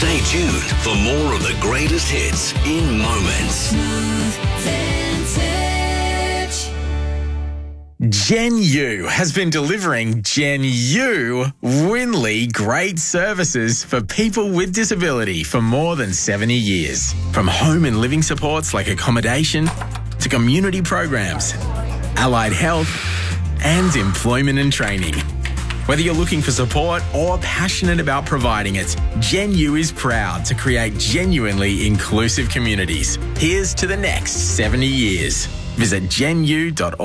Stay tuned for more of the greatest hits in moments. Gen U has been delivering Gen U Winley great services for people with disability for more than 70 years. From home and living supports like accommodation to community programs, allied health and employment and training. Whether you're looking for support or passionate about providing it, Gen U is proud to create genuinely inclusive communities. Here's to the next 70 years. Visit genu.org.au.